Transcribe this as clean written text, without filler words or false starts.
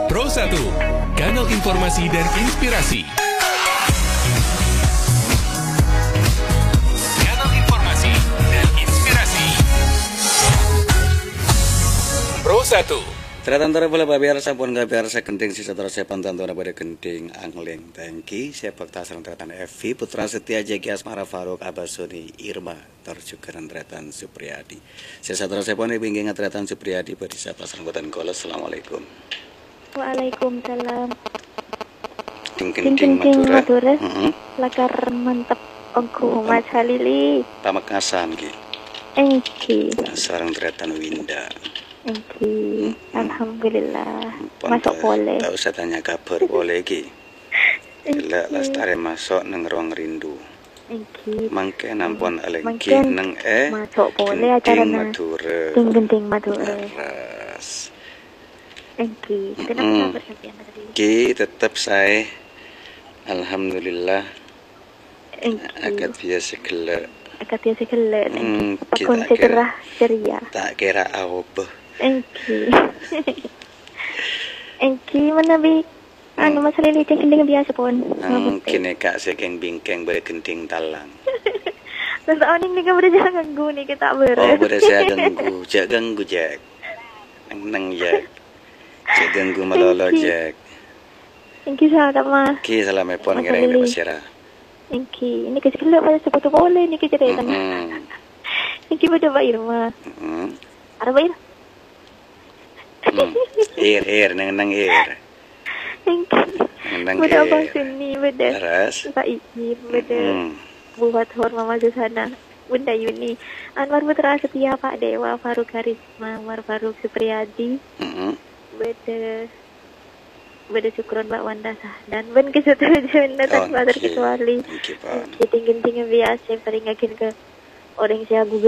Pro 1, kanal informasi dan inspirasi. Kanal informasi dan inspirasi. Pro 1. Teratantara pula babiar sampun gabiar sekenting sisa terus saya pantau pada kenting angling tangki sepak tasang teratan FV Putra Setia Jeki Asmara Faruk Abasuni Irma terjukaran teratan Supriyadi. Sisa terus saya pun bingung teratan Supriyadi pada siapa sangkutan kolos. Assalamualaikum. Waalaikumsalam. Ting Madura. Lakar mantap ongku Mas Halili. Pamekasan ki. Engki. Sarang teratan Winda. Engki. Alhamdulillah. Masuk boleh. Tak usah tanya kabar boleh ki. Gila lestari masuk neng ruang rindu. Engki. Mangke nampon alengki neng masuk boleh acara Madura. Genting Madura. Ras. Engki. Kenapa bersampian tadi? Ki tetap saya alhamdulillah. Engki. Agak biasa gelak. Agak biasa gelak. Kita Pakon segerah ceria. Tak kira apa. Engki. Engki mana bi? Anu Mas Halili cengking biasa pun. Kini kak seking bingkeng berkenting talang. Terus awak ni kan berjalan ganggu ni kita ber. Oh boleh saya ganggu, jak ganggu jak. Neng jak. Jak ganggu malolo jak. Engki sahaja mah. Ki salam epon ngereng di pasira. Engki, ini kecil pada sepatu boleh ni kecil kan. Engki pada bayar mah. Ada bayar? Neng air. Engki. Neng Pada air. abang sini pada. Ras. Pak Iki pada. Buat hormat maju sana. Bunda Yuni. Anwar Putra Setia Pak Dewa Faruk Karisma Umar Faruk Supriyadi. Beda syukuran Mbak Wanda dan ben kesetujuan datang pada kecuali tinggi biasa peringakin ke orang saya Google